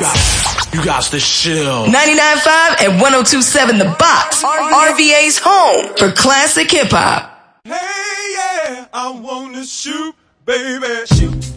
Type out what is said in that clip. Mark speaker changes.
Speaker 1: You got the chill.
Speaker 2: 99.5 and 102.7 The Box. RVA's home for classic hip hop.
Speaker 3: Hey, yeah, I wanna shoot, baby. Shoot.